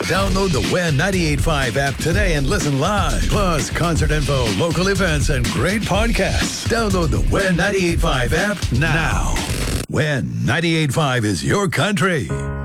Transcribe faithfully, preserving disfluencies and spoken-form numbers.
Download the W E N ninety-eight point five app today and listen live. Plus, concert info, local events, and great podcasts. Download the W E N ninety-eight point five app now. W E N ninety-eight point five is your country.